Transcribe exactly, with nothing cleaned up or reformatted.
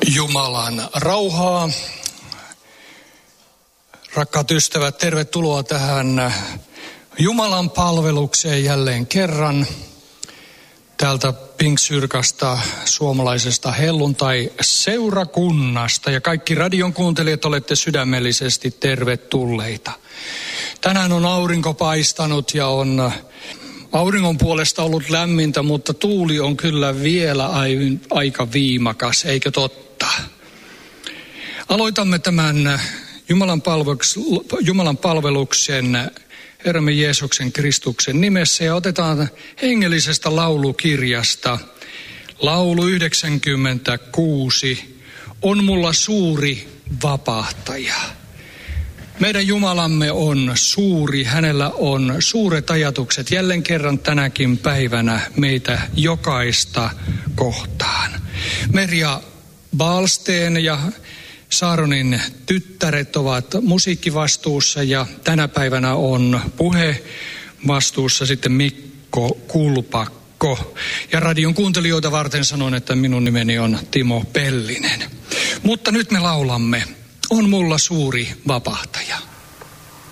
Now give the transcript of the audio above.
Jumalan rauhaa. Rakkaat ystävät, tervetuloa tähän Jumalan palvelukseen jälleen kerran. Täältä Pink-Syrkasta, suomalaisesta helluntai-seurakunnasta. Ja kaikki radion kuuntelijat olette sydämellisesti tervetulleita. Tänään on aurinko paistanut ja on auringon puolesta ollut lämmintä, mutta tuuli on kyllä vielä aika viimakas, eikö totta? Aloitamme tämän Jumalan, palveluks, Jumalan palveluksen Herramme Jeesuksen Kristuksen nimessä ja otetaan hengellisestä laulukirjasta laulu yhdeksänkymmentäkuusi. On mulla suuri vapahtaja. Meidän Jumalamme on suuri, hänellä on suuret ajatukset jälleen kerran tänäkin päivänä meitä jokaista kohtaan. Merja Baalsteen ja Saaronin tyttäret ovat musiikkivastuussa ja tänä päivänä on puhevastuussa sitten Mikko Kulpakko. Ja radion kuuntelijoita varten sanon, että minun nimeni on Timo Pellinen. Mutta nyt me laulamme, on mulla suuri vapahtaja.